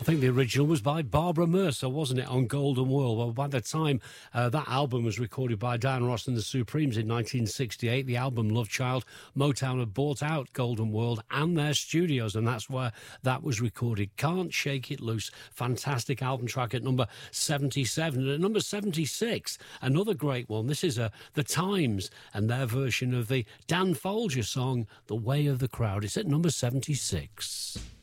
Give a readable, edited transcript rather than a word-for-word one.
think the original was by Barbara Mercer, wasn't it, on Golden World? Well, by the time that album was recorded by Diana Ross and the Supremes in 1968, the album Love Child, Motown had bought out Golden World and their studios, and that's where that was recorded. Can't Shake It Loose, fantastic album track at number 77. And at number 76, another great one. This is The Times and their version of the Dan Folger song, The Way of the Crowd. It's at number 76.